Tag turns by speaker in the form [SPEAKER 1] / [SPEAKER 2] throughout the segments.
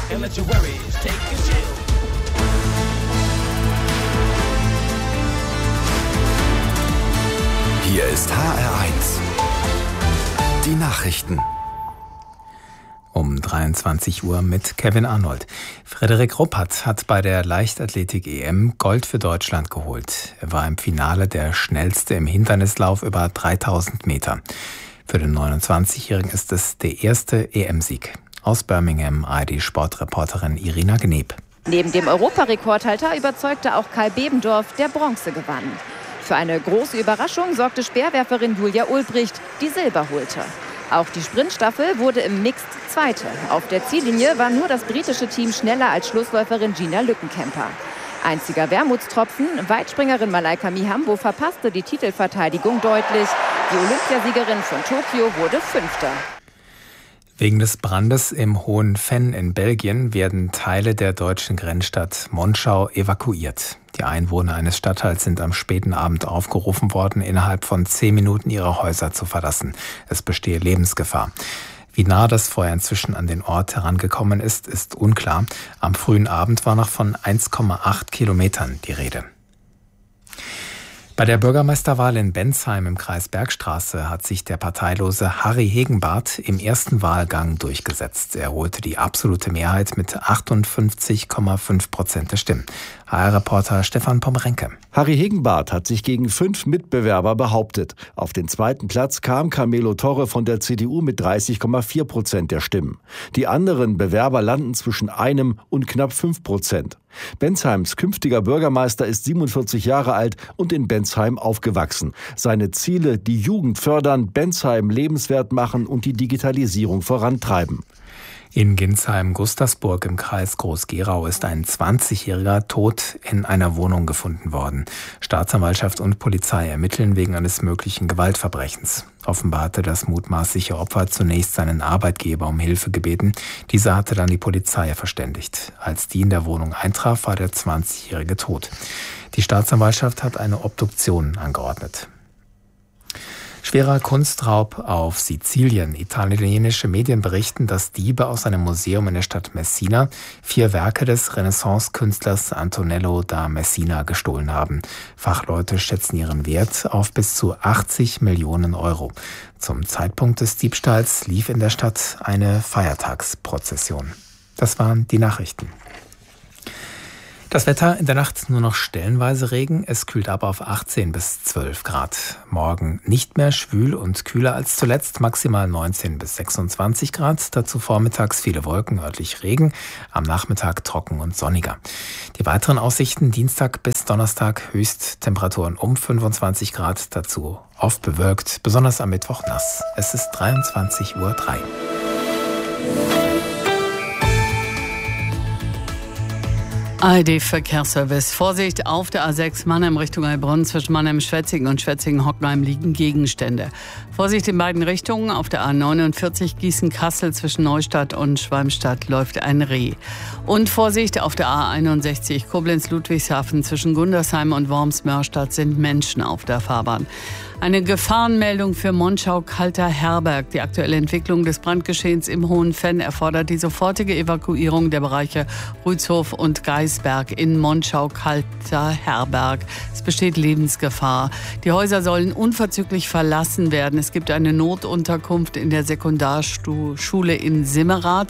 [SPEAKER 1] and let your worries take a chill.
[SPEAKER 2] Hier ist HR1. Die Nachrichten. Um 23 Uhr mit Kevin Arnold. Frederik Ruppert hat bei der Leichtathletik-EM Gold für Deutschland geholt. Er war im Finale der schnellste im Hindernislauf über 3000 Meter. Für den 29-Jährigen ist es der erste EM-Sieg. Aus Birmingham, ARD-Sportreporterin Irina Gneb.
[SPEAKER 3] Neben dem Europarekordhalter überzeugte auch Kai Bebendorf, der Bronze gewann. Für eine große Überraschung sorgte Speerwerferin Julia Ulbricht, die Silber holte. Auch die Sprintstaffel wurde im Mixed Zweite. Auf der Ziellinie war nur das britische Team schneller als Schlussläuferin Gina Lückenkämper. Einziger Wermutstropfen, Weitspringerin Malaika Mihambo verpasste die Titelverteidigung deutlich. Die Olympiasiegerin von Tokio wurde Fünfte.
[SPEAKER 2] Wegen des Brandes im Hohen Venn in Belgien werden Teile der deutschen Grenzstadt Monschau evakuiert. Die Einwohner eines Stadtteils sind am späten Abend aufgerufen worden, innerhalb von 10 Minuten ihre Häuser zu verlassen. Es bestehe Lebensgefahr. Wie nah das Feuer inzwischen an den Ort herangekommen ist, ist unklar. Am frühen Abend war noch von 1,8 Kilometern die Rede. Bei der Bürgermeisterwahl in Bensheim im Kreis Bergstraße hat sich der parteilose Harry Hegenbarth im ersten Wahlgang durchgesetzt. Er holte die absolute Mehrheit mit 58,5% der Stimmen. HR-Reporter Stefan Pomrenke.
[SPEAKER 4] Harry Hegenbarth hat sich gegen 5 Mitbewerber behauptet. Auf den zweiten Platz kam Carmelo Torre von der CDU mit 30,4% der Stimmen. Die anderen Bewerber landen zwischen 1 und knapp 5%. Bensheims künftiger Bürgermeister ist 47 Jahre alt und in Bensheim aufgewachsen. Seine Ziele: die Jugend fördern, Bensheim lebenswert machen und die Digitalisierung vorantreiben.
[SPEAKER 2] In Ginsheim-Gustersburg im Kreis Groß-Gerau ist ein 20-Jähriger tot in einer Wohnung gefunden worden. Staatsanwaltschaft und Polizei ermitteln wegen eines möglichen Gewaltverbrechens. Offenbar hatte das mutmaßliche Opfer zunächst seinen Arbeitgeber um Hilfe gebeten. Dieser hatte dann die Polizei verständigt. Als die in der Wohnung eintraf, war der 20-Jährige tot. Die Staatsanwaltschaft hat eine Obduktion angeordnet. Schwerer Kunstraub auf Sizilien. Italienische Medien berichten, dass Diebe aus einem Museum in der Stadt Messina 4 Werke des Renaissance-Künstlers Antonello da Messina gestohlen haben. Fachleute schätzen ihren Wert auf bis zu 80 Millionen Euro. Zum Zeitpunkt des Diebstahls lief in der Stadt eine Feiertagsprozession. Das waren die Nachrichten. Das Wetter: in der Nacht nur noch stellenweise Regen. Es kühlt ab auf 18 bis 12 Grad. Morgen nicht mehr schwül und kühler als zuletzt, maximal 19 bis 26 Grad. Dazu vormittags viele Wolken, örtlich Regen. Am Nachmittag trocken und sonniger. Die weiteren Aussichten: Dienstag bis Donnerstag Höchsttemperaturen um 25 Grad. Dazu oft bewölkt, besonders am Mittwoch nass. Es ist 23:03 Uhr.
[SPEAKER 5] ARD-Verkehrsservice. Vorsicht auf der A6 Mannheim Richtung Heilbronn. Zwischen Mannheim-Schwetzingen und Schwetzingen-Hockenheim liegen Gegenstände. Vorsicht in beiden Richtungen. Auf der A49 Gießen-Kassel zwischen Neustadt und Schwalmstadt läuft ein Reh. Und Vorsicht auf der A61 Koblenz-Ludwigshafen zwischen Gundersheim und Worms-Mörstadt sind Menschen auf der Fahrbahn. Eine Gefahrenmeldung für Monschau-Kalter-Herberg. Die aktuelle Entwicklung des Brandgeschehens im Hohen Venn erfordert die sofortige Evakuierung der Bereiche Rützhof und Geisberg in Monschau-Kalter-Herberg. Es besteht Lebensgefahr. Die Häuser sollen unverzüglich verlassen werden. Es gibt eine Notunterkunft in der Sekundarschule in Simmerath,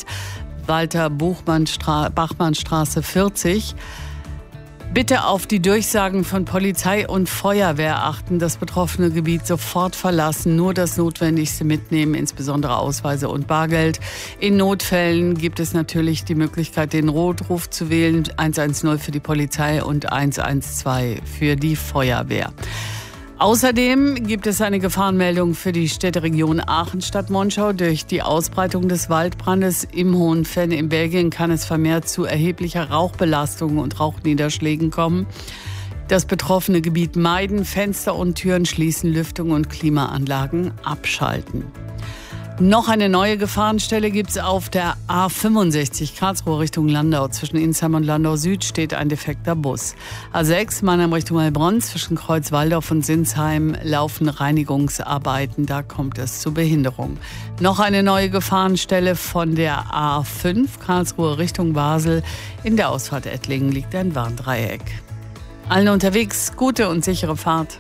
[SPEAKER 5] Walter-Bachmann-Straße 40. Bitte auf die Durchsagen von Polizei und Feuerwehr achten, das betroffene Gebiet sofort verlassen, nur das Notwendigste mitnehmen, insbesondere Ausweise und Bargeld. In Notfällen gibt es natürlich die Möglichkeit, den Notruf zu wählen, 110 für die Polizei und 112 für die Feuerwehr. Außerdem gibt es eine Gefahrenmeldung für die Städteregion Aachen-Stadt-Monschau. Durch die Ausbreitung des Waldbrandes im Hohen Venn in Belgien kann es vermehrt zu erheblicher Rauchbelastung und Rauchniederschlägen kommen. Das betroffene Gebiet meiden, Fenster und Türen schließen, Lüftung und Klimaanlagen abschalten. Noch eine neue Gefahrenstelle gibt es auf der A65 Karlsruhe Richtung Landau. Zwischen Insheim und Landau Süd steht ein defekter Bus. A6 Mannheim Richtung Heilbronn. Zwischen Kreuzwaldorf und Sinsheim laufen Reinigungsarbeiten. Da kommt es zu Behinderung. Noch eine neue Gefahrenstelle von der A5 Karlsruhe Richtung Basel. In der Ausfahrt Ettlingen liegt ein Warndreieck. Allen unterwegs gute und sichere Fahrt.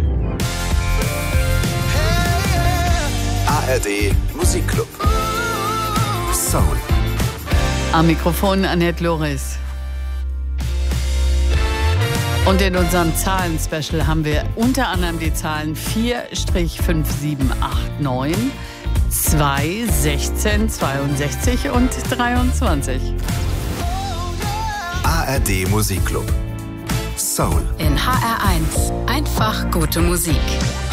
[SPEAKER 6] ARD Musikclub. Soul.
[SPEAKER 5] Am Mikrofon Annette Loris. Und in unserem Zahlen-Special haben wir unter anderem die Zahlen 4-5789, 2, 16, 62 und 23.
[SPEAKER 6] ARD Musikclub. Soul.
[SPEAKER 7] In HR1 einfach gute Musik.